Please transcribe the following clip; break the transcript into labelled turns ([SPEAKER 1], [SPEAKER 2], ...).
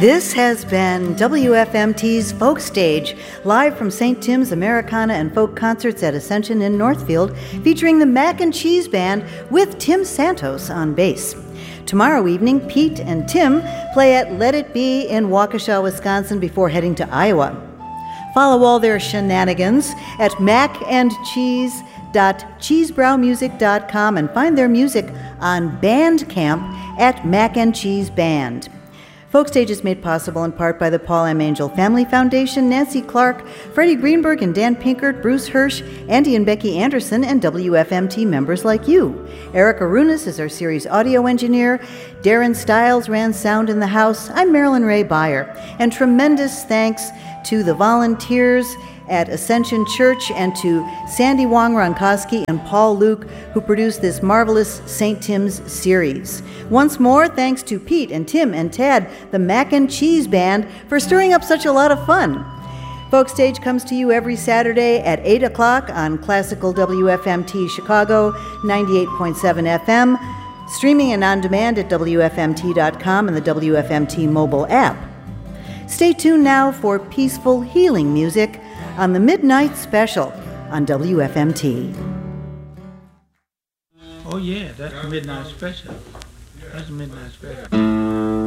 [SPEAKER 1] This has been WFMT's Folk Stage, live from St. Tim's Americana and Folk Concerts at Ascension in Northfield, featuring the Mac and Cheese Band with Tim Santos on bass. Tomorrow evening, Pete and Tim play at Let It Be in Waukesha, Wisconsin before heading to Iowa. Follow all their shenanigans at macandcheese.cheesebrowmusic.com and find their music on Bandcamp at Mac and Cheese Band. Folkstage is made possible in part by the Paul M. Angel Family Foundation, Nancy Clark, Freddie Greenberg and Dan Pinkert, Bruce Hirsch, Andy and Becky Anderson, and WFMT members like you. Eric Arunas is our series audio engineer. Darren Stiles ran sound in the house. I'm Marilyn Ray Beyer. And tremendous thanks to the volunteers at Ascension Church and to Sandy Wong Ronkowski and Paul Luke, who produced this marvelous St. Tim's series. Once more, thanks to Pete and Tim and Tad, the Mac and Cheese Band, for stirring up such a lot of fun. Folkstage comes to you every Saturday at 8 o'clock on Classical WFMT Chicago, 98.7 FM, streaming and on demand at WFMT.com and the WFMT mobile app. Stay tuned now for peaceful healing music on the Midnight Special on WFMT.
[SPEAKER 2] Oh yeah, that's the Midnight Special. That's the Midnight Special.